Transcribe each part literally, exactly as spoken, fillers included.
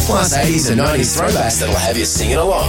Plus eighties and nineties throwbacks that'll have you singing along.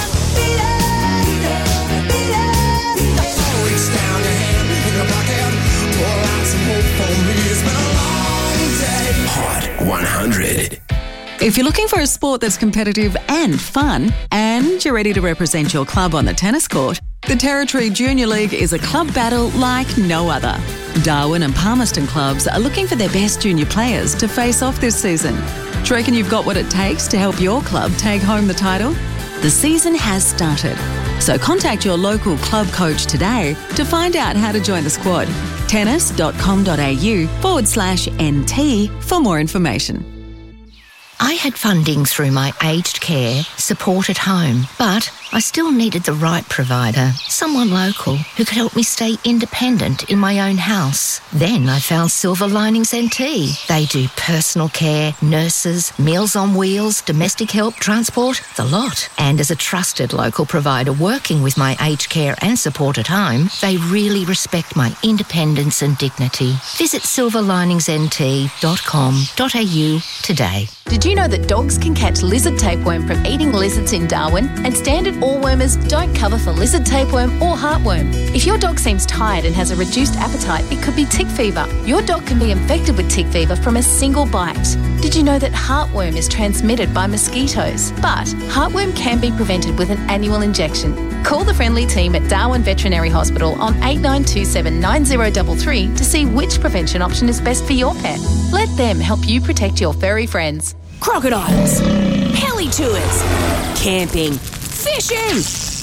Hot one hundred. If you're looking for a sport that's competitive and fun, and you're ready to represent your club on the tennis court, the Territory Junior League is a club battle like no other. Darwin and Palmerston clubs are looking for their best junior players to face off this season. Do you reckon you've got what it takes to help your club take home the title? The season has started, so contact your local club coach today to find out how to join the squad. tennis.com.au forward slash NT for more information. I had funding through my aged care support at home, but I still needed the right provider, someone local who could help me stay independent in my own house. Then I found Silver Linings N T. They do personal care, nurses, meals on wheels, domestic help, transport, the lot. And as a trusted local provider working with my aged care and support at home, they really respect my independence and dignity. Visit silver linings n t dot com dot a u today. Did you know that dogs can catch lizard tapeworm from eating lizards in Darwin? And standard all-wormers don't cover for lizard tapeworm or heartworm. If your dog seems tired and has a reduced appetite, it could be tick fever. Your dog can be infected with tick fever from a single bite. Did you know that heartworm is transmitted by mosquitoes? But heartworm can be prevented with an annual injection. Call the friendly team at Darwin Veterinary Hospital on eight nine two seven nine zero three three to see which prevention option is best for your pet. Let them help you protect your furry friends. Crocodiles, heli tours, camping, fishing,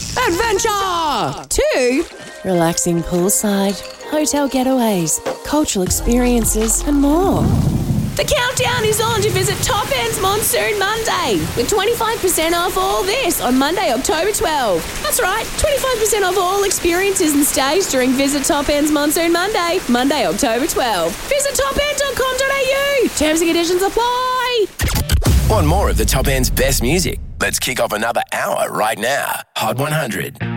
adventure, two, relaxing poolside, hotel getaways, cultural experiences and more. The countdown is on to visit Top End's Monsoon Monday with twenty-five percent off all this on Monday, October twelfth. That's right, twenty-five percent off all experiences and stays during Visit Top End's Monsoon Monday, Monday, October twelfth. Visit top end dot com dot a u. Terms and conditions apply. Want more of the Top End's best music? Let's kick off another hour right now. Hot one hundred.